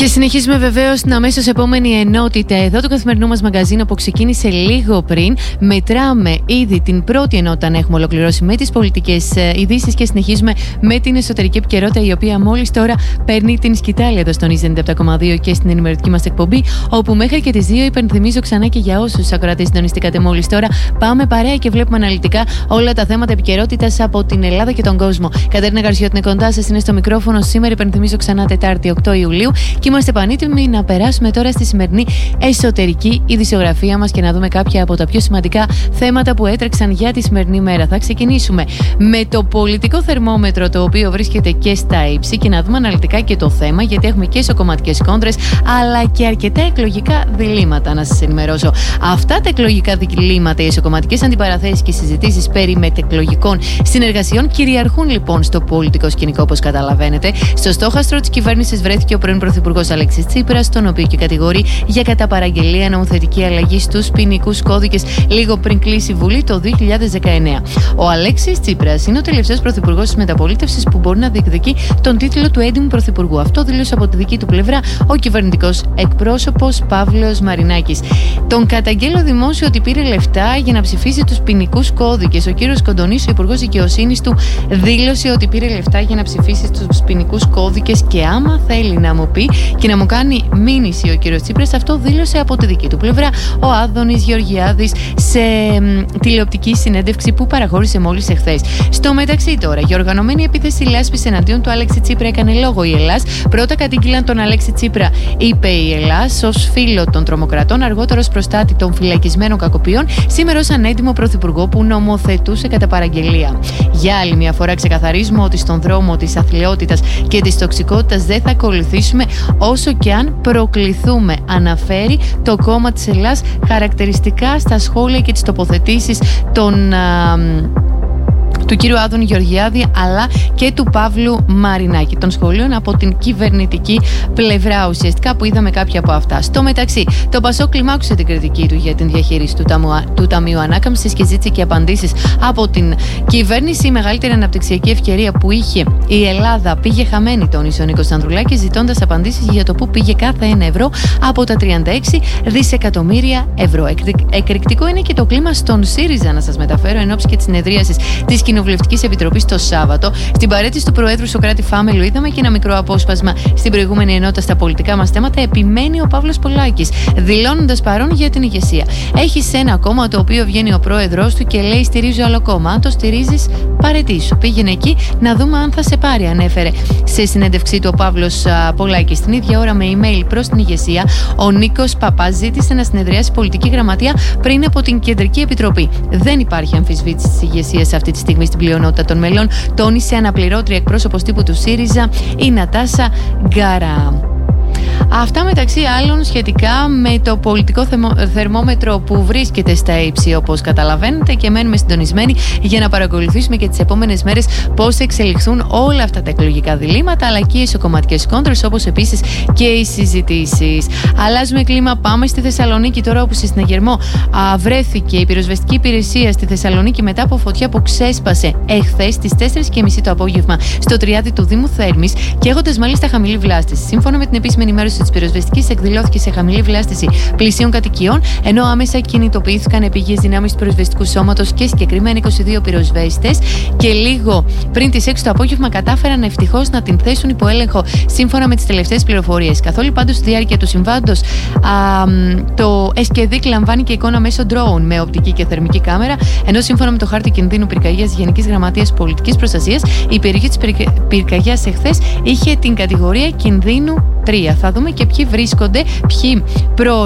Και συνεχίζουμε βεβαίως στην αμέσως επόμενη ενότητα εδώ του καθημερινού μας μαγκαζίνου που ξεκίνησε λίγο πριν. Μετράμε ήδη την πρώτη ενότητα να έχουμε ολοκληρώσει με τις πολιτικές ειδήσεις και συνεχίζουμε με την εσωτερική επικαιρότητα, η οποία μόλις τώρα παίρνει την σκητάλη εδώ στον Ι 97,2 και στην ενημερωτική μας εκπομπή, όπου μέχρι και τις 2 υπενθυμίζω ξανά και για όσους ακροατές συντονιστήκατε μόλις τώρα, πάμε παρέα και βλέπουμε αναλυτικά όλα τα θέματα επικαιρότητας από την Ελλάδα και τον κόσμο. Κατερίνα Γαρσιώτη είναι κοντά σας, είναι στο μικρόφωνο. Σήμερα υπενθυμίζω ξανά Τετάρτη 8 Ιουλίου και είμαστε πανέτοιμοι να περάσουμε τώρα στη σημερινή εσωτερική ειδησιογραφία μας και να δούμε κάποια από τα πιο σημαντικά θέματα που έτρεξαν για τη σημερινή μέρα. Θα ξεκινήσουμε με το πολιτικό θερμόμετρο, το οποίο βρίσκεται και στα ύψη, και να δούμε αναλυτικά και το θέμα, γιατί έχουμε και ισοκομματικές κόντρες αλλά και αρκετά εκλογικά διλήμματα. Να σας ενημερώσω. Αυτά τα εκλογικά διλήμματα, οι ισοκομματικές αντιπαραθέσεις και οι συζητήσεις περί μετεκλογικών συνεργασιών κυριαρχούν λοιπόν στο πολιτικό σκηνικό, όπως καταλαβαίνετε. Στο στόχαστρο της κυβέρνησης βρέθηκε ο πρώην Πρωθυπουργός Αλέξης Τσίπρας, τον οποίο και κατηγορεί για κατά παραγγελία νομοθετική αλλαγή στους ποινικούς κώδικες λίγο πριν κλείσει η Βουλή το 2019. Ο Αλέξης Τσίπρας είναι ο τελευταίος πρωθυπουργός της μεταπολίτευσης που μπορεί να διεκδικεί τον τίτλο του έντιμου πρωθυπουργού. Αυτό δήλωσε από τη δική του πλευρά ο κυβερνητικός εκπρόσωπος Παύλος Μαρινάκης. Τον καταγγέλλω δημόσιο ότι πήρε λεφτά για να ψηφίσει τους ποινικούς κώδικες. Ο κύριος Κοντονής, ο υπουργός δικαιοσύνης του, δήλωσε ότι πήρε λεφτά για να ψηφίσει τους ποινικούς κώδικες, και άμα θέλει να μου πει και να μου κάνει μήνυση ο κύριος Τσίπρας, αυτό δήλωσε από τη δική του πλευρά ο Άδωνης Γεωργιάδης σε τηλεοπτική συνέντευξη που παραχώρησε μόλις εχθές. Στο μεταξύ τώρα, για οργανωμένη επίθεση λάσπης εναντίον του Αλέξη Τσίπρα έκανε λόγο η Ελλάς. Πρώτα κατήγγειλαν τον Αλέξη Τσίπρα, είπε η Ελλάς, ως φίλο των τρομοκρατών, αργότερα ως προστάτη των φυλακισμένων κακοποιών, σήμερα ως ανέτοιμο πρωθυπουργό που νομοθετούσε κατά παραγγελία. Για άλλη μια φορά ξεκαθαρίζουμε ότι στον δρόμο της αθλιότητας και της τοξικότητας δεν θα ακολουθήσουμε όσο και αν προκληθούμε, αναφέρει το κόμμα της Ελλάς χαρακτηριστικά στα σχόλια και τις τοποθετήσεις του κύριου Άδωνη Γεωργιάδη αλλά και του Παύλου Μαρινάκη, των σχολείων από την κυβερνητική πλευρά ουσιαστικά, που είδαμε κάποια από αυτά. Στο μεταξύ, το Πασόκ κλιμάκωσε την κριτική του για την διαχείριση του Ταμείου Ανάκαμψης και ζήτησε και απαντήσεις από την κυβέρνηση. Η μεγαλύτερη αναπτυξιακή ευκαιρία που είχε η Ελλάδα πήγε χαμένη, τόνισε ο Νίκος Ανδρουλάκης, ζητώντας απαντήσεις για το πού πήγε κάθε ένα ευρώ από τα 36 δισεκατομμύρια ευρώ. Εκρηκτικό είναι και το κλίμα στον ΣΥΡΙΖΑ, να σας μεταφέρω, εν ώψη και της συνεδρίασης της Κοινοβουλευτικής Επιτροπής το Σάββατο. Στην παρέτηση του Προέδρου Σωκράτη Φάμελου είδαμε και ένα μικρό απόσπασμα στην προηγούμενη ενότητα στα πολιτικά μας θέματα. Επιμένει ο Παύλος Πολάκης, δηλώνοντας παρόν για την ηγεσία. Έχεις ένα κόμμα το οποίο βγαίνει ο πρόεδρος του και λέει: στηρίζω άλλο κόμμα. Αν το στηρίζεις, παρετήσου. Πήγαινε εκεί να δούμε αν θα σε πάρει, ανέφερε σε συνέντευξή του ο Παύλος Πολάκης. Την ίδια ώρα, με email προς την ηγεσία, ο Νίκος Παπάς ζήτησε να συνεδριάσει πολιτική γραμματεία πριν από την Κεντρική Επιτροπή. Δεν υπάρχει αμφισβήτηση της ηγεσίας αυτή τη στιγμή στην πλειονότητα των μελών, τόνισε αναπληρώτρια εκπρόσωπος τύπου του ΣΥΡΙΖΑ, η Νατάσα Γκάρα. Αυτά μεταξύ άλλων σχετικά με το πολιτικό θερμόμετρο που βρίσκεται στα ύψη, όπως καταλαβαίνετε, και μένουμε συντονισμένοι για να παρακολουθήσουμε και τις επόμενες μέρες πώς θα εξελιχθούν όλα αυτά τα εκλογικά διλήμματα, αλλά και οι ισοκομματικές κόντρες, όπως επίσης και οι συζητήσεις. Αλλάζουμε κλίμα, πάμε στη Θεσσαλονίκη τώρα, όπου στη συναγερμό βρέθηκε η πυροσβεστική υπηρεσία στη Θεσσαλονίκη μετά από φωτιά που ξέσπασε εχθές στις 4:30 το απόγευμα στο Τριάδι του Δήμου Θέρμης και έχοντας μάλιστα χαμηλή βλάστηση. Σύμφωνα με την επίσημη ενημέρωση της πυροσβεστικής, εκδηλώθηκε σε χαμηλή βλάστηση πλησίων κατοικιών, ενώ άμεσα κινητοποιήθηκαν επίγειες δυνάμεις του πυροσβεστικού σώματος και συγκεκριμένα 22 πυροσβέστες, και λίγο πριν τις 6 το απόγευμα κατάφεραν ευτυχώς να την θέσουν υπό έλεγχο, σύμφωνα με τις τελευταίες πληροφορίες. Καθ' όλη πάντως τη διάρκεια του συμβάντος, το ΕΣΚΕΔΙΚ λαμβάνει και εικόνα μέσω drone με οπτική και θερμική κάμερα, ενώ σύμφωνα με το χάρτη κινδύνου πυρκαγιάς της Γενικής Γραμματείας Πολιτικής Προστασίας, η περιοχή της πυρκαγιάς εχθές είχε την κατηγορία κινδύνου 3. Θα δούμε και ποιοι βρίσκονται, ποιοι